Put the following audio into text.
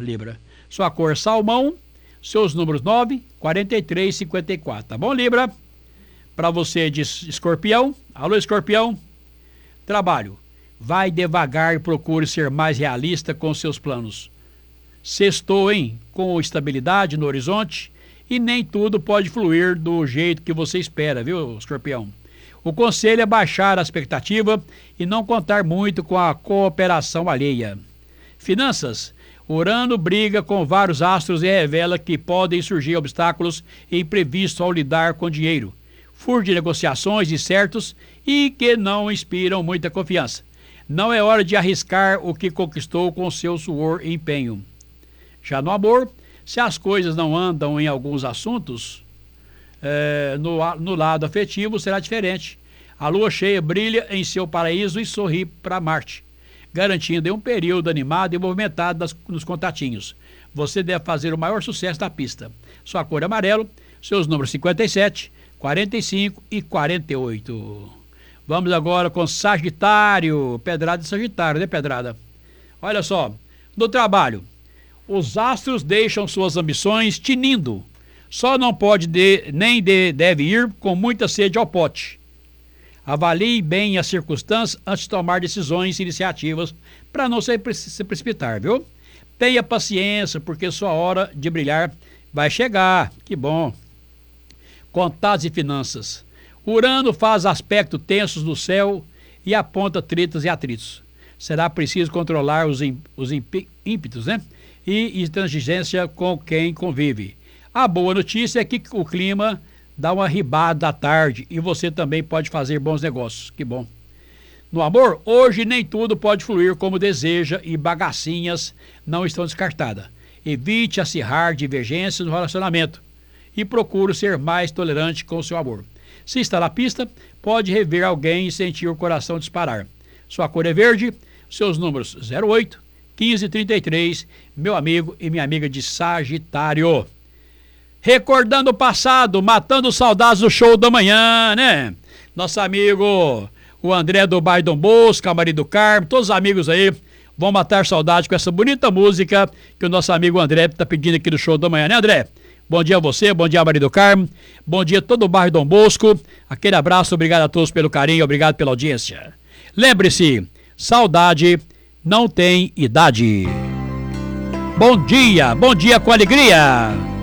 Libra. Sua cor salmão, seus números 9, 43, 54. Tá bom, Libra? Para você de Escorpião. Alô, Escorpião. Trabalho. Vai devagar e procure ser mais realista com seus planos. Sextou, hein? Com estabilidade no horizonte e nem tudo pode fluir do jeito que você espera, viu, Escorpião? O conselho é baixar a expectativa e não contar muito com a cooperação alheia. Finanças. Urano briga com vários astros e revela que podem surgir obstáculos imprevistos ao lidar com dinheiro. Furo de negociações incertos e que não inspiram muita confiança. Não é hora de arriscar o que conquistou com seu suor e empenho. Já no amor, se as coisas não andam em alguns assuntos, no lado afetivo será diferente. A lua cheia brilha em seu paraíso e sorri para Marte, garantindo um período animado e movimentado nos contatinhos. Você deve fazer o maior sucesso da pista. Sua cor é amarelo, seus números 57, 45 e 48. Vamos agora com Sagitário. Pedrada de Sagitário, né, Pedrada? Olha só, no trabalho, os astros deixam suas ambições tinindo. Só não pode deve ir com muita sede ao pote. Avalie bem as circunstâncias antes de tomar decisões e iniciativas para não se precipitar, viu? Tenha paciência, porque sua hora de brilhar vai chegar. Que bom. Contatos e finanças. Urano faz aspectos tensos no céu e aponta tritos e atritos. Será preciso controlar os ímpetos, né? E intransigência com quem convive. A boa notícia é que o clima dá uma ribada à tarde e você também pode fazer bons negócios. Que bom. No amor, hoje nem tudo pode fluir como deseja e bagacinhas não estão descartadas. Evite acirrar divergências no relacionamento e procure ser mais tolerante com o seu amor. Se está na pista, pode rever alguém e sentir o coração disparar. Sua cor é verde, seus números 08, 15 e 33, meu amigo e minha amiga de Sagitário. Recordando o passado, matando saudades do show da manhã, né? Nosso amigo, o André do bairro Dom Bosco, a Maria do Carmo, todos os amigos aí vão matar saudade com essa bonita música que o nosso amigo André está pedindo aqui do show da manhã, né, André? Bom dia a você, bom dia a Maria do Carmo, bom dia a todo o bairro Dom Bosco. Aquele abraço, obrigado a todos pelo carinho, obrigado pela audiência. Lembre-se, saudade não tem idade. Bom dia com alegria.